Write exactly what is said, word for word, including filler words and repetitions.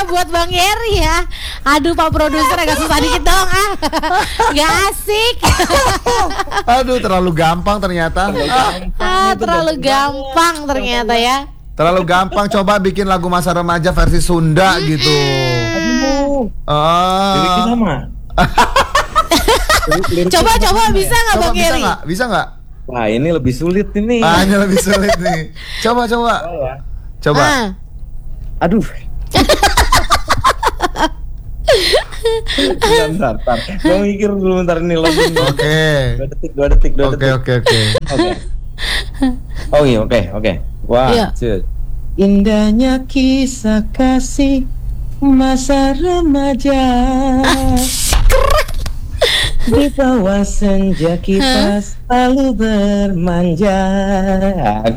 buat Bang Yeri ya. Aduh Pak Produser agak susah dikit dong ah. Gak asik. Aduh terlalu gampang ternyata. Ah, terlalu gampang ternyata ya. Terlalu gampang, coba bikin lagu masa remaja versi Sunda gitu. Aduh. Ah. Liriknya sama. Coba coba bisa nggak Coba Bang bisa Yeri? nggak? Bisa nggak? Wah ini lebih sulit ini. Ah, ini lebih sulit nih. Coba coba. Oh, ya. Coba. Ah. Aduh. Bentar, bentar. Gue mikir dulu bentar ini lagu. Oke. Dua detik, dua detik, dua Oke detik. oke oke. Oke. Oh iya, oke, oke. Wah, Iya. cut. Indahnya kisah kasih masa remaja. Di bawah senja kita selalu bermanja.